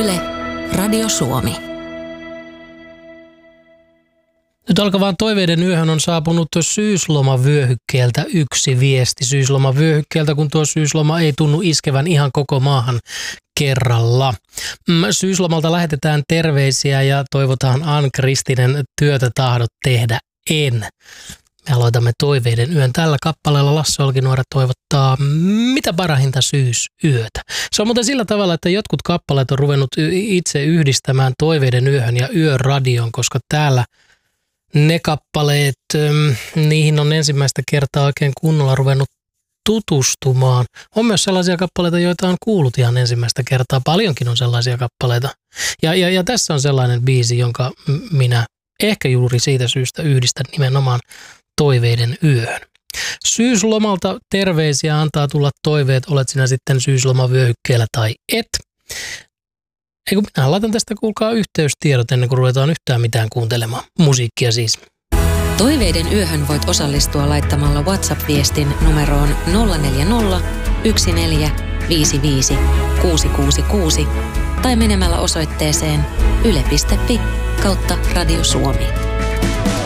Yle, Radio Suomi. Nyt alkavaan toiveiden yöhön on saapunut syyslomavyöhykkeeltä yksi viesti. Syyslomavyöhykkeeltä, kun tuo syysloma ei tunnu iskevän ihan koko maahan kerralla. Syyslomalta lähetetään terveisiä ja toivotaan Ann-Kristinen työtä tahdot tehdä en. Me aloitamme toiveiden yön. Tällä kappaleella Lasse Olkinuora toivottaa mitä parahinta syysyötä. Se on muuten sillä tavalla, että jotkut kappaleet on ruvennut itse yhdistämään toiveiden yöhön ja yöradion, koska täällä ne kappaleet, niihin on ensimmäistä kertaa oikein kunnolla ruvennut tutustumaan. On myös sellaisia kappaleita, joita on kuullut ihan ensimmäistä kertaa. Paljonkin on sellaisia kappaleita. Ja tässä on sellainen biisi, jonka minä ehkä juuri siitä syystä yhdistän nimenomaan toiveiden yöhön. Syyslomalta terveisiä antaa tulla toiveet, olet sinä sitten syyslomavyöhykkeellä tai et. Eikö minä laitan tästä, kuulkaa, yhteystiedot ennen kuin ruvetaan yhtään mitään kuuntelemaan. Musiikkia siis. Toiveiden yöhön voit osallistua laittamalla WhatsApp-viestin numeroon 040 1455 666 tai menemällä osoitteeseen yle.fi/Radio Suomi.